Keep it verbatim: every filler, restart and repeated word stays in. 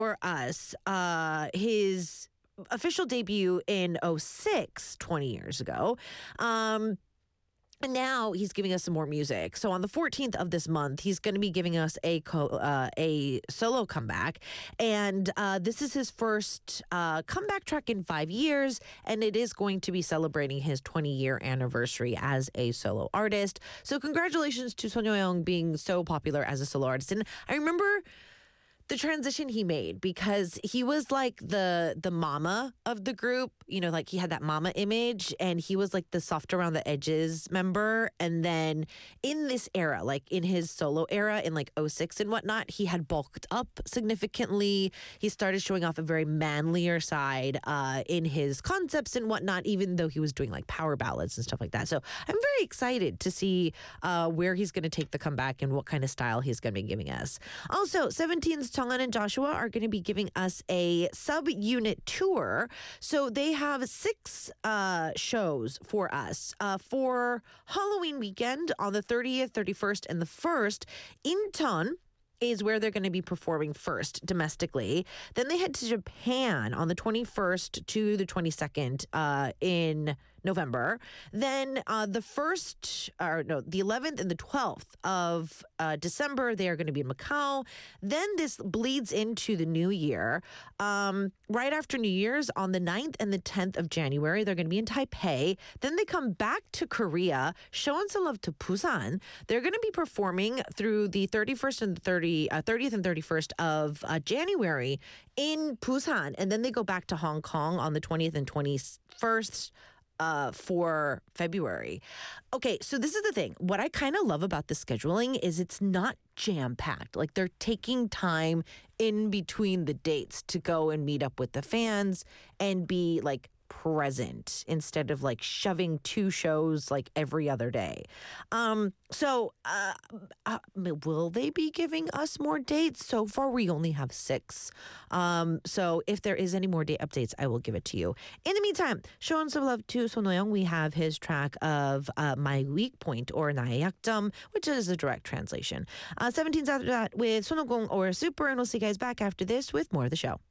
for us uh, his official debut in oh six, twenty years ago. Um, and now he's giving us some more music. So on the fourteenth of this month, he's going to be giving us a co- uh, a solo comeback. And uh, this is his first uh, comeback track in five years. And it is going to be celebrating his twenty-year anniversary as a solo artist. So congratulations to Son Yo-young being so popular as a solo artist. And I remember the transition he made because he was like the the mama of the group, you know, like he had that mama image and he was like the soft around the edges member. And then in this era, like in his solo era in like oh six and whatnot, he had bulked up significantly. He started showing off a very manlier side uh, in his concepts and whatnot, even though he was doing like power ballads and stuff like that. So I'm very excited to see uh, where he's going to take the comeback and what kind of style he's going to be giving us. Also, seventeen's Jeonghan and Joshua are going to be giving us a sub-unit tour. So they have six uh, shows for us. Uh, for Halloween weekend on the thirtieth, thirty-first, and the first, Incheon is where they're going to be performing first domestically. Then they head to Japan on the twenty-first to the twenty-second uh, in November. Then uh, the first, or no, the eleventh and the twelfth of uh, December, they are going to be in Macau. Then this bleeds into the new year. Um, right after New Year's, on the ninth and the tenth of January, they're going to be in Taipei. Then they come back to Korea, showing some love to Busan. They're going to be performing through the thirty-first and the thirty, uh, thirtieth and thirty-first of uh, January in Busan. And then they go back to Hong Kong on the twentieth and twenty-first Uh, for February. Okay, so this is the thing. What I kind of love about the scheduling is it's not jam-packed. Like they're taking time in between the dates to go and meet up with the fans and be like present instead of like shoving two shows like every other day. Um, so uh, uh, will they be giving us more dates? So far, we only have six. Um, so if there is any more date updates, I will give it to you. In the meantime, showing some love to Son Ho-young. We have his track of uh, My Weak Point or 나의 약점, which is a direct translation. Uh, seventeen's after that with Son Ho-gong or Super, and we'll see you guys back after this with more of the show.